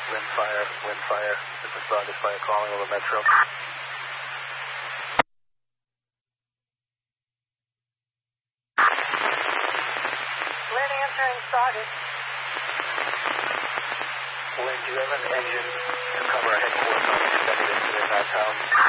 Wind fire. This is August Fire calling over Metro. Landing entering Saugus. Wind, do you have an engine to cover a headquarters on the extended incident in that town?